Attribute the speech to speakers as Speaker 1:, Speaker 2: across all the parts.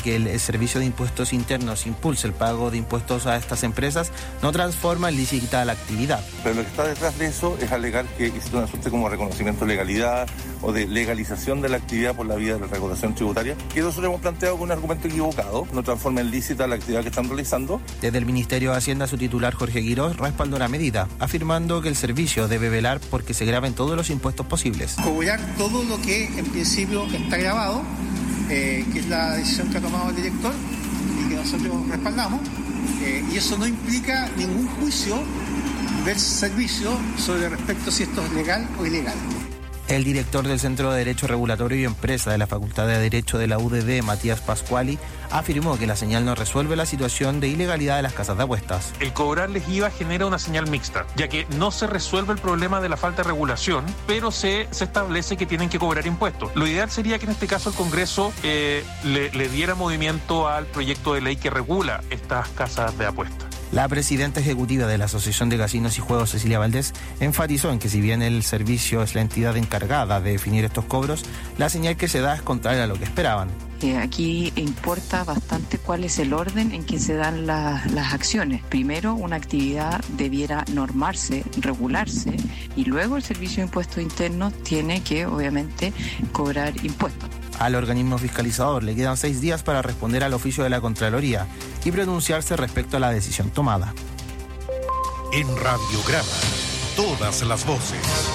Speaker 1: que el Servicio de Impuestos Internos impulse el pago de impuestos a estas empresas no transforma en lícita la actividad.
Speaker 2: Pero lo que está detrás de eso es alegar que existe una suerte como reconocimiento de legalidad o de legalización de la actividad por la vía de la recaudación tributaria, que nosotros hemos planteado con un argumento equivocado, no transforma en lícita la actividad que están realizando.
Speaker 1: Desde el Ministerio de Hacienda, su titular Jorge Quirós respaldó la medida, afirmando que el servicio debe velar porque se graben todos los impuestos posibles.
Speaker 3: Cobrar todo lo que en principio está grabado, que es la decisión que ha tomado el director y que nosotros respaldamos, y eso no implica ningún juicio del servicio sobre respecto a si esto es legal o ilegal.
Speaker 1: El director del Centro de Derecho Regulatorio y Empresa de la Facultad de Derecho de la UDD, Matías Pascuali, afirmó que la señal no resuelve la situación de ilegalidad de las casas de apuestas.
Speaker 4: El cobrarles IVA genera una señal mixta, ya que no se resuelve el problema de la falta de regulación, pero se establece que tienen que cobrar impuestos. Lo ideal sería que en este caso el Congreso le diera movimiento al proyecto de ley que regula estas casas de apuestas.
Speaker 1: La presidenta ejecutiva de la Asociación de Casinos y Juegos, Cecilia Valdés, enfatizó en que si bien el servicio es la entidad encargada de definir estos cobros, la señal que se da es contraria a lo que esperaban.
Speaker 5: Aquí importa bastante cuál es el orden en que se dan las acciones. Primero, una actividad debiera normarse, regularse, y luego el Servicio de Impuestos Internos tiene que, obviamente, cobrar impuestos.
Speaker 1: Al organismo fiscalizador le quedan 6 días para responder al oficio de la Contraloría y pronunciarse respecto a la decisión tomada.
Speaker 6: En Radiograma, todas las voces.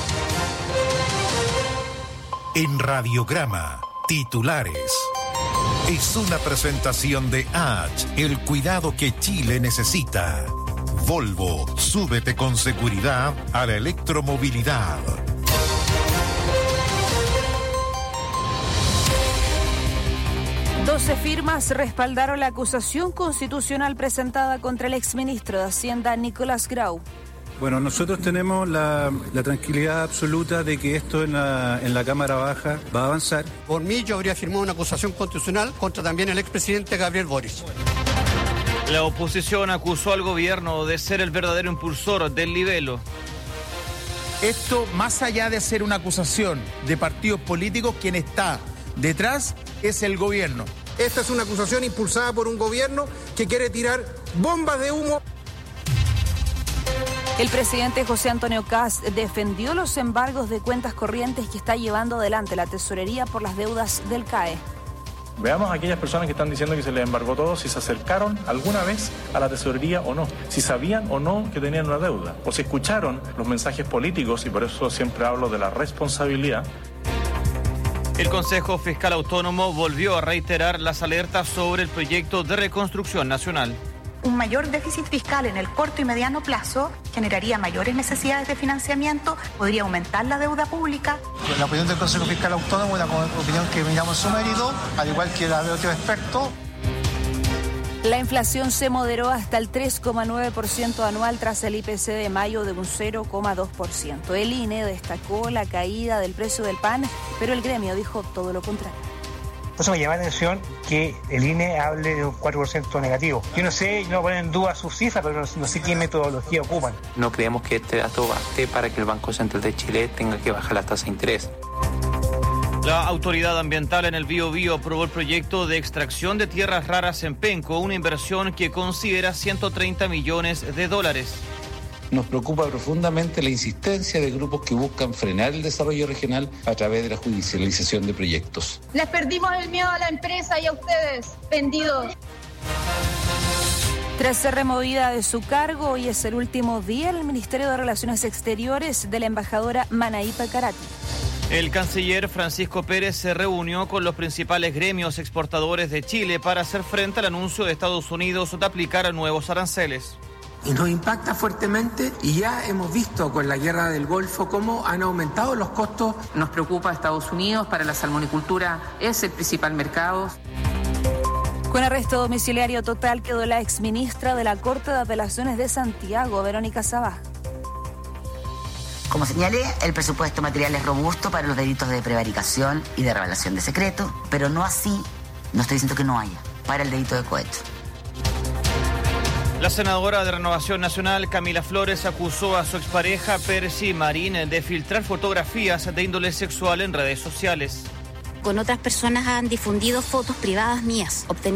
Speaker 6: En Radiograma, titulares. Es una presentación de H, el cuidado que Chile necesita. Volvo, súbete con seguridad a la electromovilidad.
Speaker 7: Doce firmas respaldaron la acusación constitucional presentada contra el exministro de Hacienda, Nicolás Grau.
Speaker 8: Bueno, nosotros tenemos la tranquilidad absoluta de que esto en la Cámara Baja va a avanzar.
Speaker 9: Por mí yo habría firmado una acusación constitucional contra también el expresidente Gabriel Boric.
Speaker 10: La oposición acusó al gobierno de ser el verdadero impulsor del libelo.
Speaker 11: Esto, más allá de ser una acusación de partidos políticos, quien está detrás es el gobierno.
Speaker 12: Esta es una acusación impulsada por un gobierno que quiere tirar bombas de humo.
Speaker 7: El presidente José Antonio Kast defendió los embargos de cuentas corrientes que está llevando adelante la tesorería por las deudas del CAE.
Speaker 4: Veamos a aquellas personas que están diciendo que se les embargó todo, si se acercaron alguna vez a la tesorería o no, si sabían o no que tenían una deuda, o si escucharon los mensajes políticos, y por eso siempre hablo de la responsabilidad.
Speaker 10: El Consejo Fiscal Autónomo volvió a reiterar las alertas sobre el proyecto de reconstrucción nacional.
Speaker 13: Un mayor déficit fiscal en el corto y mediano plazo generaría mayores necesidades de financiamiento, podría aumentar la deuda pública.
Speaker 3: La opinión del Consejo Fiscal Autónomo es una opinión que miramos su mérito, al igual que la de otros expertos.
Speaker 7: La inflación se moderó hasta el 3,9% anual tras el IPC de mayo de un 0,2%. El INE destacó la caída del precio del pan, pero el gremio dijo todo lo contrario.
Speaker 14: Por eso me llama la atención que el INE hable de un 4% negativo. Yo no sé, no ponen en duda sus cifras, pero no sé qué metodología ocupan.
Speaker 15: No creemos que este dato baste para que el Banco Central de Chile tenga que bajar la tasa de interés.
Speaker 10: La autoridad ambiental en el Biobío aprobó el proyecto de extracción de tierras raras en Penco, una inversión que considera $130 millones.
Speaker 16: Nos preocupa profundamente la insistencia de grupos que buscan frenar el desarrollo regional a través de la judicialización de proyectos.
Speaker 17: Les perdimos el miedo a la empresa y a ustedes, vendidos.
Speaker 7: Tras ser removida de su cargo, hoy es el último día en el Ministerio de Relaciones Exteriores de la embajadora Manaípa Carati.
Speaker 10: El canciller Francisco Pérez se reunió con los principales gremios exportadores de Chile para hacer frente al anuncio de Estados Unidos de aplicar nuevos aranceles.
Speaker 18: Y nos impacta fuertemente y ya hemos visto con la guerra del Golfo cómo han aumentado los costos.
Speaker 5: Nos preocupa Estados Unidos, para la salmonicultura es el principal mercado.
Speaker 7: Con arresto domiciliario total quedó la exministra de la Corte de Apelaciones de Santiago, Verónica Sabaj.
Speaker 19: Como señalé, el presupuesto material es robusto para los delitos de prevaricación y de revelación de secreto, pero no así, no estoy diciendo que no haya, para el delito de cohecho.
Speaker 10: La senadora de Renovación Nacional, Camila Flores, acusó a su expareja, Percy Marín, de filtrar fotografías de índole sexual en redes sociales.
Speaker 20: Con otras personas han difundido fotos privadas mías, obtenidas